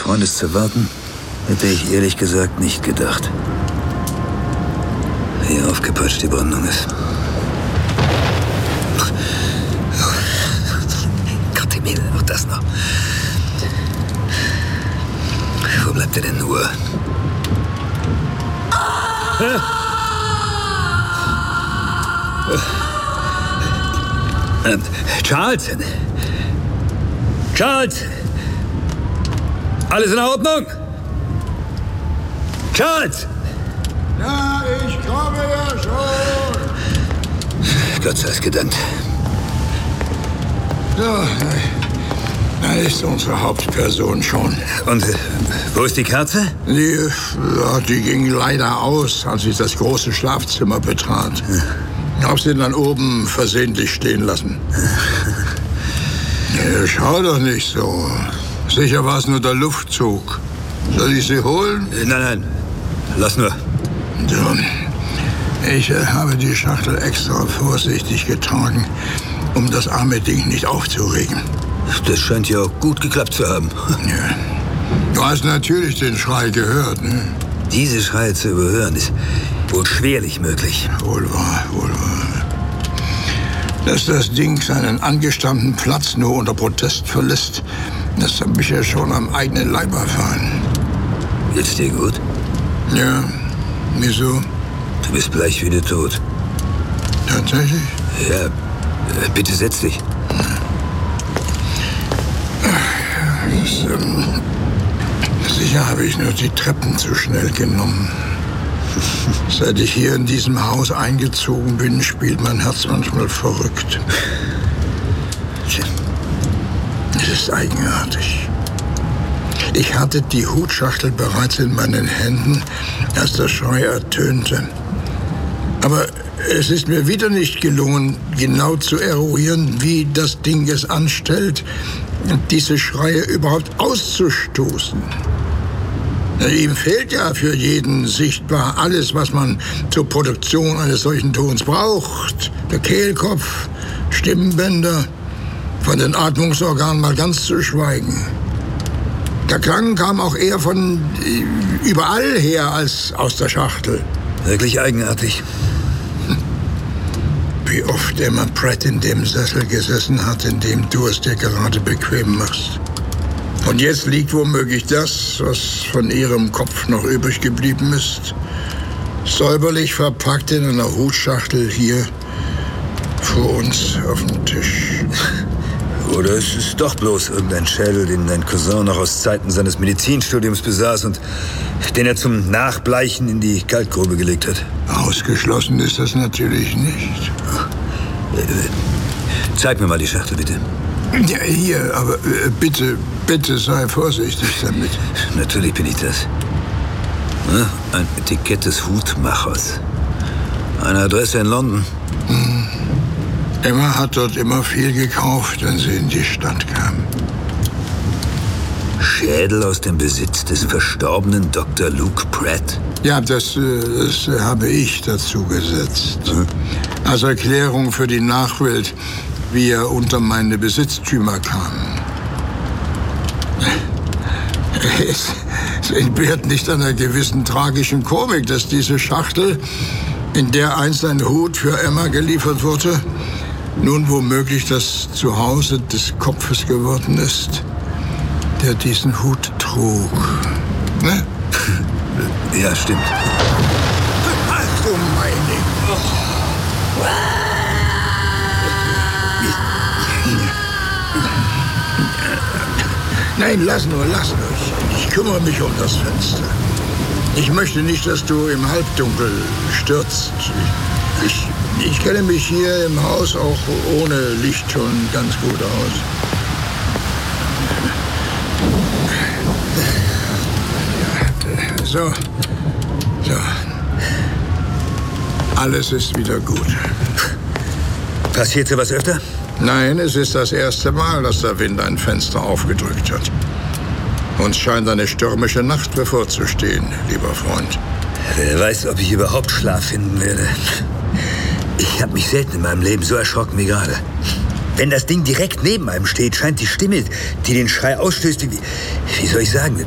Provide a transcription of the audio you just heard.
Freundes zu warten, hätte ich ehrlich gesagt nicht gedacht. Wie aufgepeitscht die Brandung ist. Gott im Himmel, auch das noch. Wo bleibt er denn nur? Charles! Charles! Alles in Ordnung? Charles! Ja, ich komme ja schon. Gott sei es gedankt. So, da ist unsere Hauptperson schon. Und wo ist die Kerze? Die ging leider aus, als ich das große Schlafzimmer betrat. Ich habe sie dann oben versehentlich stehen lassen. Schau doch nicht so. Sicher war es nur der Luftzug. Soll ich sie holen? Nein. Lass nur. So. Ich habe die Schachtel extra vorsichtig getragen, um das arme Ding nicht aufzuregen. Das scheint ja auch gut geklappt zu haben. Ja. Du hast natürlich den Schrei gehört, ne? Diese Schreie zu überhören ist wohl schwerlich möglich. Wohl wahr. Dass das Ding seinen angestammten Platz nur unter Protest verlässt, das habe ich ja schon am eigenen Leib erfahren. Geht's dir gut? Ja, wieso? Du bist bleich wie der Tod. Tatsächlich? Ja, bitte setz dich. Sicher habe ich nur die Treppen zu schnell genommen. Seit ich hier in diesem Haus eingezogen bin, spielt mein Herz manchmal verrückt. Es ist eigenartig. Ich hatte die Hutschachtel bereits in meinen Händen, als der Schrei ertönte. Aber es ist mir wieder nicht gelungen, genau zu eruieren, wie das Ding es anstellt, diese Schreie überhaupt auszustoßen. Ihm fehlt ja für jeden sichtbar alles, was man zur Produktion eines solchen Tons braucht. Der Kehlkopf, Stimmbänder, von den Atmungsorganen mal ganz zu schweigen. Der Klang kam auch eher von überall her als aus der Schachtel. Wirklich eigenartig. Wie oft Emma Pratt in dem Sessel gesessen hat, in dem du es dir gerade bequem machst. Und jetzt liegt womöglich das, was von ihrem Kopf noch übrig geblieben ist, säuberlich verpackt in einer Hutschachtel hier vor uns auf dem Tisch. Oder es ist doch bloß irgendein Schädel, den dein Cousin noch aus Zeiten seines Medizinstudiums besaß und den er zum Nachbleichen in die Kalkgrube gelegt hat. Ausgeschlossen ist das natürlich nicht. Zeig mir mal die Schachtel, bitte. Ja, hier, aber bitte sei vorsichtig damit. Natürlich bin ich das. Ein Etikett des Hutmachers. Eine Adresse in London. Emma hat dort immer viel gekauft, wenn sie in die Stadt kam. Schädel aus dem Besitz des verstorbenen Dr. Luke Pratt? Ja, das habe ich dazu gesetzt. Als Erklärung für die Nachwelt, wie er unter meine Besitztümer kam. Es entbehrt nicht einer gewissen tragischen Komik, dass diese Schachtel, in der einst ein Hut für Emma geliefert wurde, nun womöglich das Zuhause des Kopfes geworden ist, der diesen Hut trug. Ne? Ja, stimmt. Ach du meine... Nein, lass nur. Ich kümmere mich um das Fenster. Ich möchte nicht, dass du im Halbdunkel stürzt. Ich kenne mich hier im Haus auch ohne Licht schon ganz gut aus. So. Alles ist wieder gut. Passierte was öfter? Nein, es ist das erste Mal, dass der Wind ein Fenster aufgedrückt hat. Uns scheint eine stürmische Nacht bevorzustehen, lieber Freund. Wer weiß, ob ich überhaupt Schlaf finden werde. Ich habe mich selten in meinem Leben so erschrocken wie gerade. Wenn das Ding direkt neben einem steht, scheint die Stimme, die den Schrei ausstößt, wie soll ich sagen,